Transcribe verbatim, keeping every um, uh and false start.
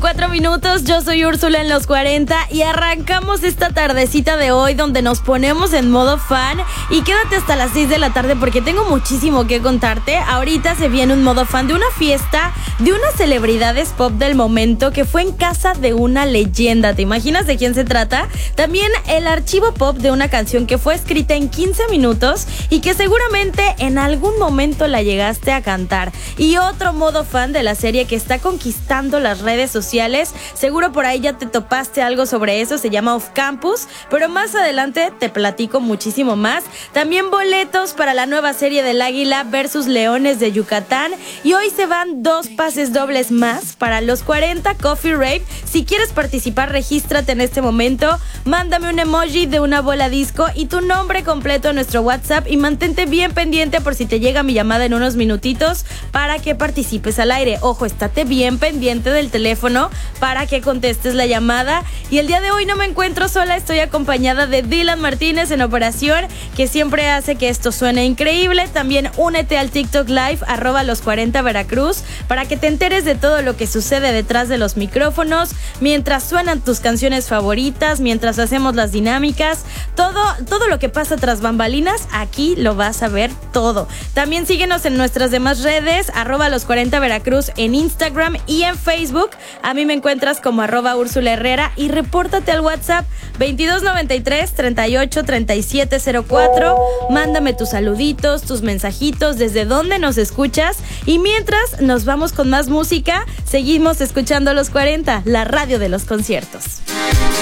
cuatro minutos, yo soy Úrsula en los cuarenta y arrancamos esta tardecita de hoy donde nos ponemos en modo fan. Y quédate hasta las seis de la tarde porque tengo muchísimo que contarte. Ahorita se viene un modo fan de una fiesta de unas celebridades pop del momento que fue en casa de una leyenda. ¿Te imaginas de quién se trata? También el archivo pop de una canción que fue escrita en quince minutos y que seguramente en algún momento la llegaste a cantar. Y otro modo fan de la serie que está conquistando las redes sociales. Seguro por ahí ya te topaste algo sobre eso, se llama Off Campus, pero más adelante te platico muchísimo más. También boletos para la nueva serie del Águila versus Leones de Yucatán. Y hoy se van dos pases dobles más para los cuarenta Coffee Rave. Si quieres participar, regístrate en este momento, mándame un emoji de una bola disco y tu nombre completo a nuestro WhatsApp y mantente bien pendiente por si te llega mi llamada en unos minutitos para que participes al aire. Ojo, estate bien pendiente del teléfono para que contestes la llamada. Y el día de hoy no me encuentro sola, estoy acompañada de Dylan Martínez en operación, que siempre hace que esto suene increíble. También únete al TikTok Live, arroba los cuarenta Veracruz, para que te enteres de todo lo que sucede detrás de los micrófonos, mientras suenan tus canciones favoritas, mientras hacemos las dinámicas, todo, todo lo que pasa tras bambalinas, aquí lo vas a ver todo. También síguenos en nuestras demás redes, arroba los cuarenta Veracruz en Instagram y en Facebook. A mí me encuentras como arroba Úrsula Herrera y repórtate al WhatsApp veintidós noventa y tres, treinta y ocho, treinta y siete cero cuatro. Mándame tus saluditos, tus mensajitos, desde dónde nos escuchas. Y mientras nos vamos con más música, seguimos escuchando Los cuarenta, la radio de los conciertos.